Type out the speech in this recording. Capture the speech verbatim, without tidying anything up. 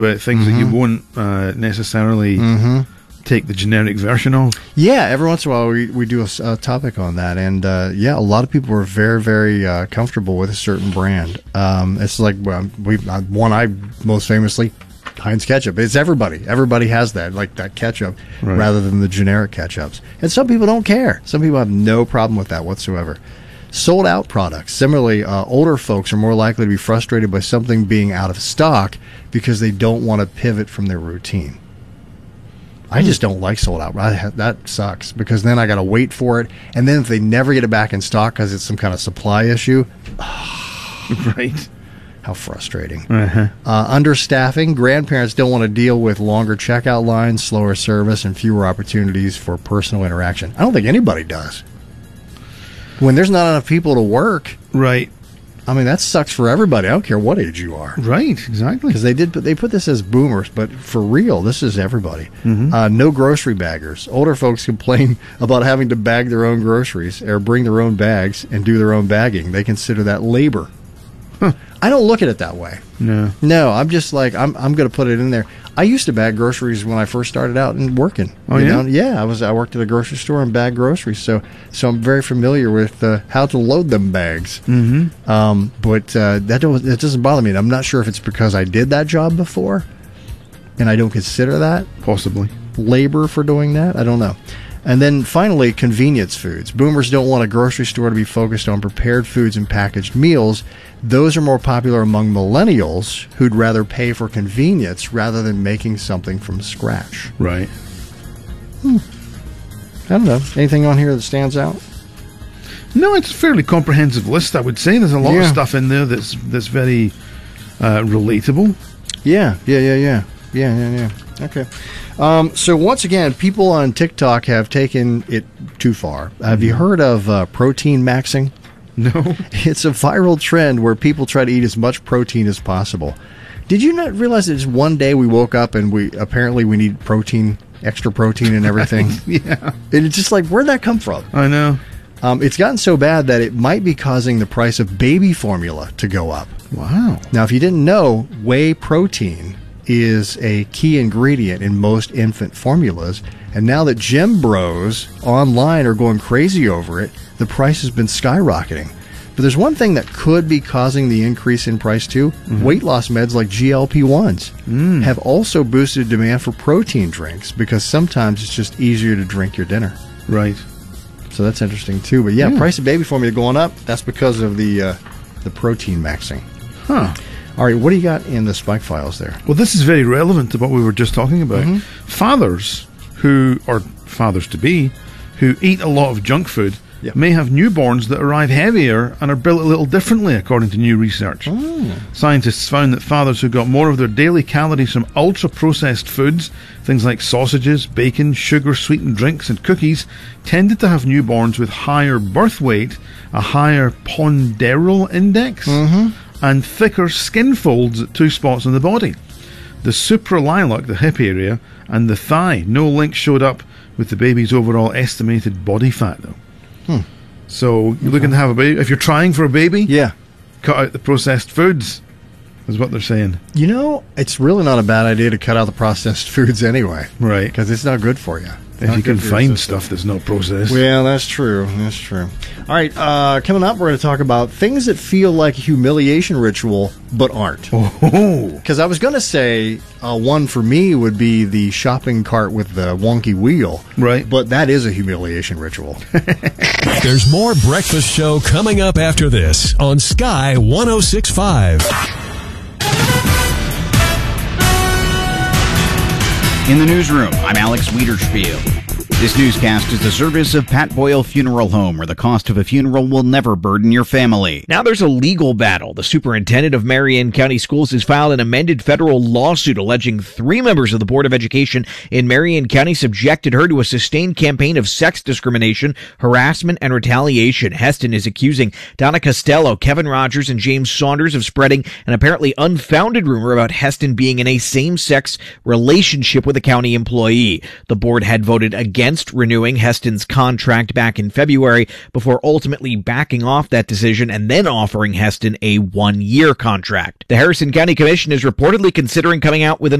But things mm-hmm. that you won't uh, necessarily mm-hmm. take the generic version of. Yeah, every once in a while we, we do a, a topic on that. And, uh, yeah, a lot of people are very, very uh, comfortable with a certain brand. Um, it's like well, we uh, one I most famously, Heinz ketchup. It's everybody. Everybody has that, like that ketchup, right. rather than the generic ketchups. And some people don't care. Some people have no problem with that whatsoever. Sold out products. Similarly, uh, older folks are more likely to be frustrated by something being out of stock because they don't want to pivot from their routine. I just don't like sold out. I, that sucks because then I got to wait for it. And then if they never get it back in stock because it's some kind of supply issue, right. How frustrating. Uh-huh. Uh, understaffing. Grandparents don't want to deal with longer checkout lines, slower service, and fewer opportunities for personal interaction. I don't think anybody does. When there's not enough people to work, right? I mean, that sucks for everybody. I don't care what age you are. Right, exactly. Because they did, they put this as boomers, but for real, this is everybody. Mm-hmm. Uh, no grocery baggers. Older folks complain about having to bag their own groceries or bring their own bags and do their own bagging. They consider that labor. Huh. I don't look at it that way. No. No, I'm just like, I'm I'm going to put it in there. I used to bag groceries when I first started out and working. Oh, you yeah? know? Yeah, I was. I worked at a grocery store and bagged groceries, so so I'm very familiar with uh, how to load them bags. Mm-hmm. Um, but uh, that, don't, that doesn't bother me. And I'm not sure if it's because I did that job before, and I don't consider that possibly labor for doing that. I don't know. And then finally, convenience foods. Boomers don't want a grocery store to be focused on prepared foods and packaged meals. Those are more popular among millennials who'd rather pay for convenience rather than making something from scratch. Right. Hmm. I don't know. Anything on here that stands out? No, it's a fairly comprehensive list, I would say. There's a lot yeah. of stuff in there that's that's very uh, relatable. Yeah, yeah, yeah, yeah. Yeah, yeah, yeah. Okay. Um, so once again, people on TikTok have taken it too far. Mm-hmm. Have you heard of uh, protein maxing? No. It's a viral trend where people try to eat as much protein as possible. Did you not realize that just one day we woke up and we apparently we need protein, extra protein and everything? Yeah. And it's just like, where'd that come from? I know. Um, it's gotten so bad that it might be causing the price of baby formula to go up. Wow. Now, if you didn't know, whey protein is a key ingredient in most infant formulas, and now that gym bros online are going crazy over it, the price has been skyrocketing. But there's one thing that could be causing the increase in price too. Mm-hmm. Weight loss meds like G L P ones mm. have also boosted demand for protein drinks because sometimes it's just easier to drink your dinner. Right. So that's interesting too. But yeah, yeah. price of baby formula going up. That's because of the uh, the protein maxing. Huh. All right, what do you got in the spike files there? Well, this is very relevant to what we were just talking about. Mm-hmm. Fathers who, or fathers-to-be, who eat a lot of junk food yep. may have newborns that arrive heavier and are built a little differently, according to new research. Oh. Scientists found that fathers who got more of their daily calories from ultra-processed foods, things like sausages, bacon, sugar-sweetened drinks, and cookies, tended to have newborns with higher birth weight, a higher ponderal index, Mm-hmm. and thicker skin folds at two spots on the body. The supralilac, the hip area, and the thigh. No link showed up with the baby's overall estimated body fat, though. Hmm. So you're looking to have a baby. If you're trying for a baby, yeah, cut out the processed foods, is what they're saying. You know, it's really not a bad idea to cut out the processed foods anyway. Right. Because it's not good for you. If you can find stuff that's not processed. Well, that's true. That's true. All right, uh, coming up, we're going to talk about things that feel like a humiliation ritual but aren't. Oh. Because I was going to say uh, one for me would be the shopping cart with the wonky wheel. Right. But that is a humiliation ritual. There's more Breakfast Show coming up after this on Sky one oh six point five. In the newsroom, I'm Alex Wiederspiel. This newscast is the service of Pat Boyle Funeral Home, where the cost of a funeral will never burden your family. Now there's a legal battle. The superintendent of Marion County Schools has filed an amended federal lawsuit alleging three members of the Board of Education in Marion County subjected her to a sustained campaign of sex discrimination, harassment, and retaliation. Heston is accusing Donna Costello, Kevin Rogers, and James Saunders of spreading an apparently unfounded rumor about Heston being in a same-sex relationship with a county employee. The board had voted against against renewing Heston's contract back in February before ultimately backing off that decision and then offering Heston a one-year contract. The Harrison County Commission is reportedly considering coming out with an